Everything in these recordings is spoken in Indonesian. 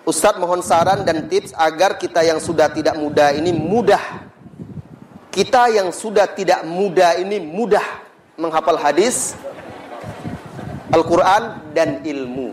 Ustadz mohon saran dan tips agar kita yang sudah tidak muda ini mudah. Kita yang sudah tidak muda ini mudah menghafal hadis, Al-Quran, dan ilmu.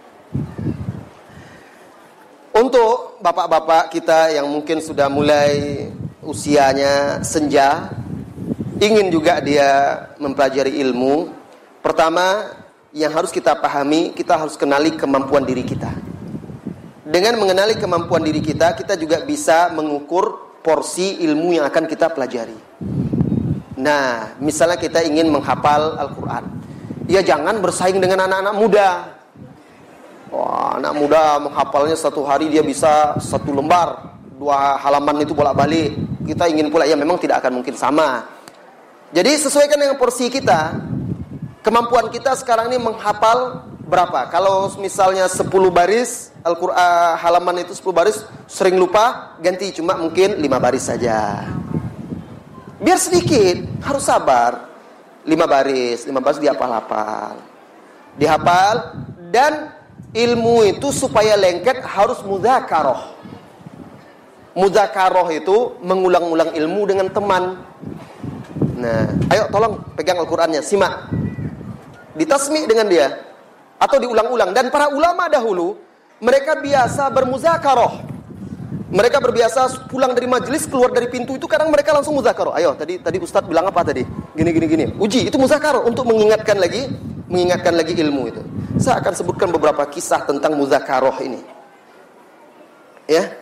Untuk bapak-bapak kita yang mungkin sudah mulai usianya senja, ingin juga dia mempelajari ilmu, pertama yang harus kita pahami, kita harus kenali kemampuan diri kita. Dengan mengenali kemampuan diri kita, kita juga bisa mengukur porsi ilmu yang akan kita pelajari. Nah, misalnya kita ingin menghafal Al-Quran, ya jangan bersaing dengan anak-anak muda. Wah, anak muda menghafalnya satu hari dia bisa 1 lembar, 2 halaman itu bolak-balik. Kita ingin pula, ya memang tidak akan mungkin sama. Jadi sesuaikan dengan porsi kita. Kemampuan kita sekarang ini menghafal berapa? Kalau misalnya 10 baris Al-Quran, halaman itu 10 baris, sering lupa, ganti cuma mungkin 5 baris saja. Biar sedikit, harus sabar. 5 baris dihafal-hafal. Dihafal, dan ilmu itu supaya lengket harus mudzakarah. Mudzakarah itu mengulang-ulang ilmu dengan teman. Nah, ayo tolong pegang Al-Qurannya, simak. Ditasmi dengan dia atau diulang-ulang. Dan para ulama dahulu mereka biasa bermuzakarah. Mereka berbiasa pulang dari majelis, keluar dari pintu itu kadang mereka langsung muzakarah. Ayo, tadi Ustadz bilang apa tadi? Gini. Uji, itu muzakarah untuk mengingatkan lagi ilmu itu. Saya akan sebutkan beberapa kisah tentang muzakarah ini. Ya.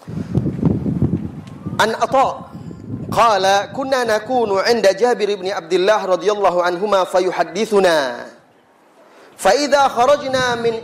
An Atha qala kunna nakunu 'inda Jabir bin Abdullah radhiyallahu anhuma fayuhaddithuna fa idza kharajna min